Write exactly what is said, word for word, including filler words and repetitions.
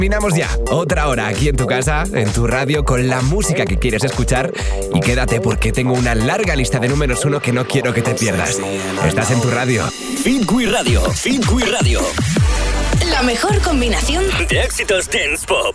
Terminamos ya, otra hora aquí en tu casa, en tu radio, con la música que quieres escuchar. Y quédate porque tengo una larga lista de números uno que no quiero que te pierdas. Estás en tu radio. Fit We Radio, Fit We Radio. La mejor combinación de éxitos dance pop,